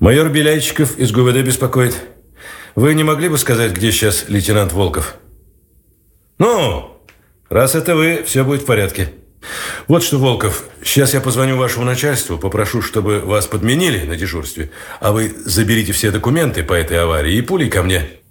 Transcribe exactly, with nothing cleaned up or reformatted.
Майор Беляйчиков из ГУВД беспокоит. Вы не могли бы сказать, где сейчас лейтенант Волков? Ну, раз это вы, все будет в порядке. Вот что, Волков, сейчас я позвоню вашему начальству, попрошу, чтобы вас подменили на дежурстве, а вы заберите все документы по этой аварии и пулей ко мне.